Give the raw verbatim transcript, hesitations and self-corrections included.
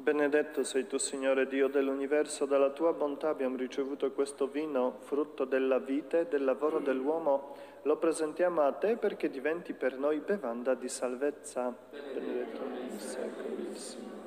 Benedetto sei tu, Signore Dio dell'universo, dalla tua bontà abbiamo ricevuto questo vino, frutto della vita e del lavoro dell'uomo. Lo presentiamo a te perché diventi per noi bevanda di salvezza. Benedetto nei secoli, Signore.